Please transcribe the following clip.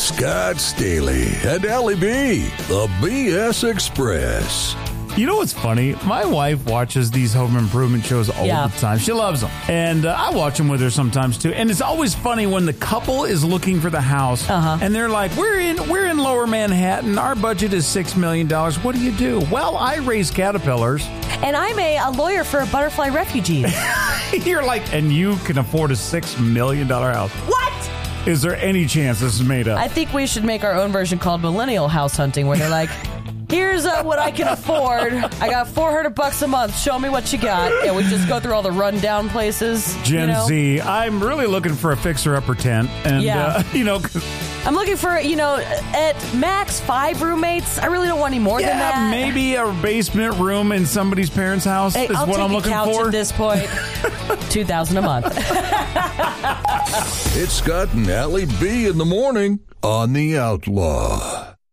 Scott Staley and Allie B, the BS Express. You know what's funny? My wife watches these home improvement shows all the time. She loves them. And I watch them with her sometimes, too. And it's always funny when the couple is looking for the house. And they're like, we're in Lower Manhattan. Our budget is $6 million. What do you do? Well, I raise caterpillars. And I'm a lawyer for butterfly refugees. You're like, and you can afford a $6 million house. What? Is there any chance this is made up? I think we should make our own version called Millennial House Hunting, where they're like, here's what I can afford. I got $400 a month. Show me what you got. And we just go through all the rundown places. Gen Z. I'm really looking for a fixer-upper tent. And, I'm looking for, at max 5 roommates. I really don't want any more than that. Maybe a basement room in somebody's parents' house is I'll what take I'm looking a couch for. At this point, $2,000 a month. It's Scott and Allie B in the morning on The Outlaw.